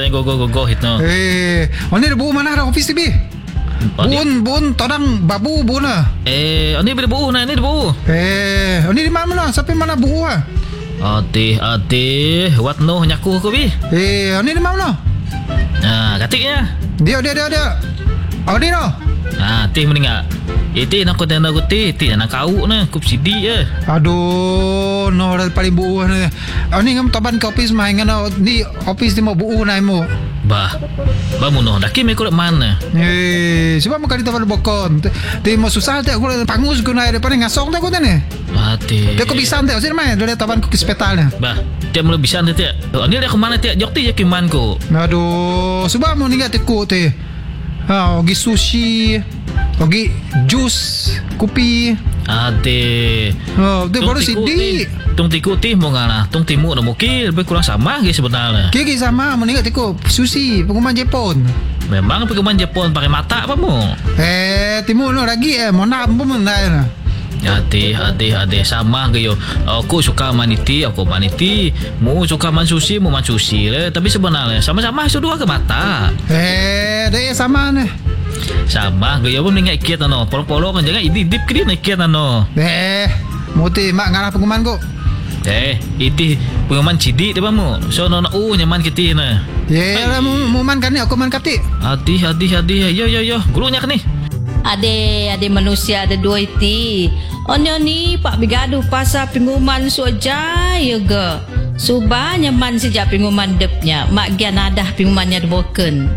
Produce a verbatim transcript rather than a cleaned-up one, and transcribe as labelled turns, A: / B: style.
A: yang gogo-gogo hitno.
B: Eh, oni bu mana ada office T B? Bun, bun, todang babu bun lah.
A: Eh, ini boleh buuh na, ini buuh.
B: Eh, ini di mana? Sampai mana buuh ah?
A: Ati, ati, wat no nyaku ko bi.
B: Eh, ini di mana?
A: Ah, katiknya.
B: Dia, dia, dia, dia. Oh, dia no.
A: Ah, teh mending ah. Iti nak kau tanda kau teh, teh nak kau na, kup sidi ya.
B: Aduh, no, dah paling buuh ni. Oh, ni ngam taban ke office mah, ngana ni office ni mau buuh na mo.
A: Bah, bah muno dah kimi kau mana?
B: Eh, sebab muka di taban bokon. Ti mau susah teh, aku pangus aku naik depan ngasong teh aku teh ni.
A: Ati.
B: Dia kau bisa teh, sini mah, dia taban ke hospital ni.
A: Bah, dia mula bisa teh. Ini dia ke mana teh? Jok teh kiman ko.
B: Aduh, sebab mau ni teh ku teh. Ha, ogi sushi, ogi jus, kopi.
A: Ati.
B: Oh, dia baru sidi.
A: Tung tiku tih mau ngana, tung timu nak mungkin lebih kurang sama ke sebenarnya.
B: Kiki sama, mau ni tiku sushi, pengumuman Jepun.
A: Memang pengumuman Jepun pakai mata apa mu?
B: Eh, timu no lagi eh, mau nak pun nak.
A: Hati, hati, hati sama ke yo. Aku suka maniti, aku maniti. Mu suka man sushi, mu man sushi le. Tapi sebenarnya sama-sama itu dua ke mata.
B: Eh, dia sama nih.
A: Sama ke yo pun ingat kiat ano. Polo-polo kan jangan idip ke dia nak kiat ano.
B: Eh, mau ti mak ngarah pengumuman ko.
A: Eh, itu pengumuman cidi dia mu. So nona u nyaman kita na.
B: Ye, lah mu man kan ni aku man kati.
A: Hati, hati, hati. Yo, yo, yo. Gurunya kan ni.
C: Ade, ade manusia ada dua iti. Onyo ni pak bigadu pasal pengumuman suaja ya ge. Suba nyaman sejak pengumuman depnya. Mak gian adah pengumumannya diboken.